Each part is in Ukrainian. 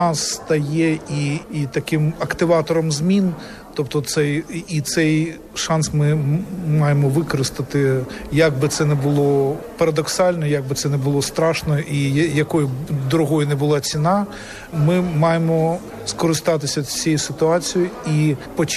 стає і таким активатором змін. Тобто цей шанс ми маємо використати, як би це не було парадоксально, як би це не було страшно і якою дорогою не була ціна. Ми маємо скористатися цією ситуацією і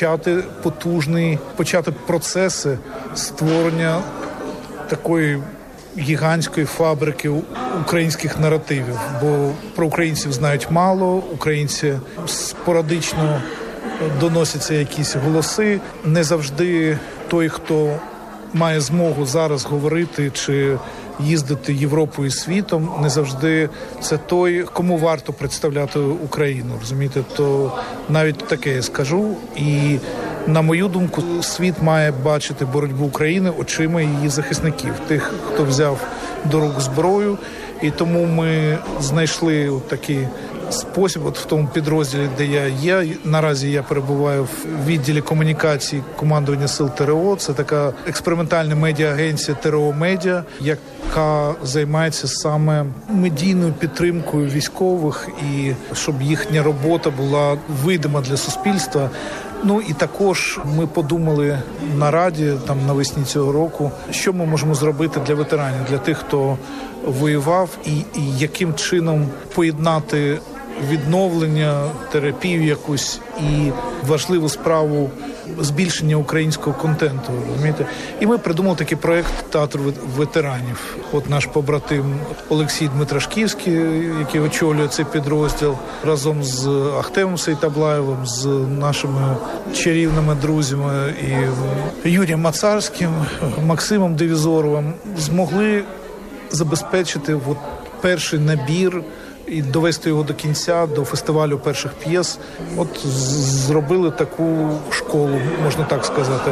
почати процеси створення такої гігантської фабрики українських наративів. Бо про українців знають мало, українці спорадично доносяться якісь голоси. Не завжди той, хто має змогу зараз говорити чи їздити Європою і світом, не завжди це той, кому варто представляти Україну. Розумієте, то навіть таке я скажу. І на мою думку, світ має бачити боротьбу України очима її захисників, тих, хто взяв до рук зброю. І тому ми знайшли такий спосіб, в тому підрозділі, де я є. Наразі я перебуваю в відділі комунікації командування сил ТРО. Це така експериментальна медіа-агенція ТРО Медіа, яка займається саме медійною підтримкою військових і щоб їхня робота була видима для суспільства. Ну і також ми подумали на Раді навесні цього року, що ми можемо зробити для ветеранів, для тих, хто воював, і яким чином поєднати відновлення, терапію якусь і важливу справу збільшення українського контенту, розумієте? І ми придумали такий проект «Театр ветеранів». От наш побратим Олексій Дмитрашківський, який очолює цей підрозділ, разом з Ахтемом Сейтаблаєвим, з нашими чарівними друзями і Юрієм Мацарським, Максимом Девізоровим, змогли забезпечити перший набір і довести його до кінця, до фестивалю перших п'єс. От зробили таку школу, можна так сказати.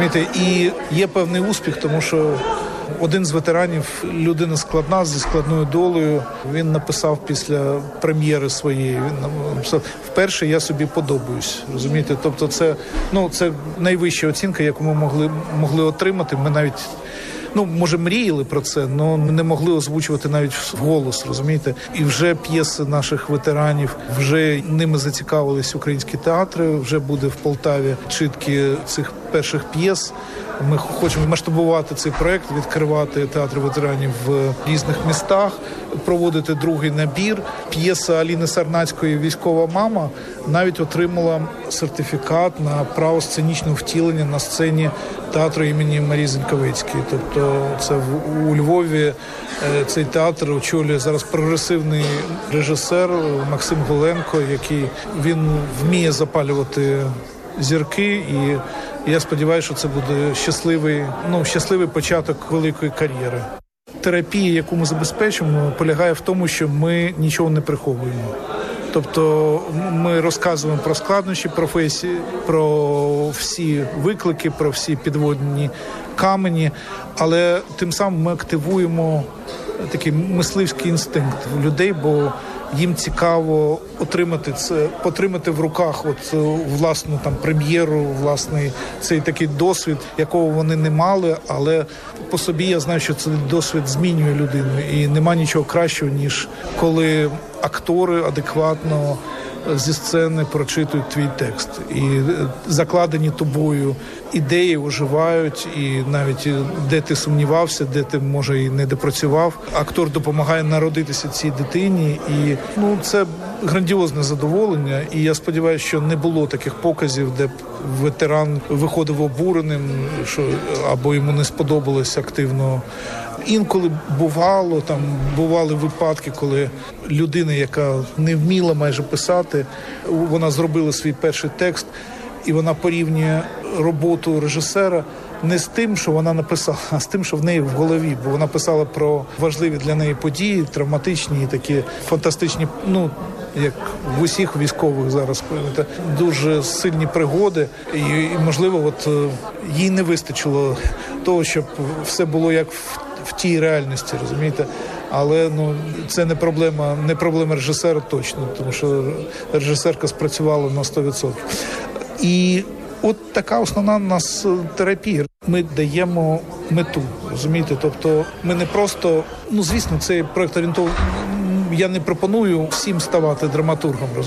І є певний успіх, тому що один з ветеранів, людина складна, зі складною долею, він написав після прем'єри своєї, він написав: «Вперше я собі подобаюсь». Розумієте? Тобто це найвища оцінка, яку ми могли отримати. Ми навіть може, мріяли про це, але не могли озвучувати навіть вголос, розумієте? І вже п'єси наших ветеранів, вже ними зацікавились українські театри, вже буде в Полтаві читки цих перших п'єс. Ми хочемо масштабувати цей проект, відкривати театри ветеранів в різних містах, проводити другий набір. П'єса Аліни Сарнацької «Військова мама» навіть отримала сертифікат на право сценічного втілення на сцені театру імені Марії Зеньковецької. Тобто це у Львові цей театр очолює зараз прогресивний режисер Максим Голенко, він вміє запалювати зірки, і я сподіваюся, що це буде щасливий початок великої кар'єри. Терапія, яку ми забезпечуємо, полягає в тому, що ми нічого не приховуємо. Тобто ми розказуємо про складнощі професії, про всі виклики, про всі підводні камені, але тим самим ми активуємо такий мисливський інстинкт в людей, бо їм цікаво потримати в руках власну прем'єру, власний цей такий досвід, якого вони не мали, але по собі я знаю, що цей досвід змінює людину, і нема нічого кращого, ніж коли актори адекватно зі сцени прочитують твій текст. І закладені тобою ідеї оживають, і навіть де ти сумнівався, де ти, може, і не допрацював, актор допомагає народитися цій дитині. І це грандіозне задоволення. І я сподіваюся, що не було таких показів, де б ветеран виходив обуреним, або йому не сподобалось активно. Інколи бували випадки, коли людина, яка не вміла майже писати, вона зробила свій перший текст, і вона порівнює роботу режисера не з тим, що вона написала, а з тим, що в неї в голові. Бо вона писала про важливі для неї події, травматичні і такі фантастичні, як в усіх військових зараз, дуже сильні пригоди. І можливо, їй не вистачило того, щоб все було як в тій реальності, розумієте? Але це не проблема режисера точно, тому що режисерка спрацювала на 100%. І от така основна у нас терапія. Ми даємо мету, розумієте? Тобто ми не просто, звісно, цей проект орієнтований я не пропоную всім ставати драматургом.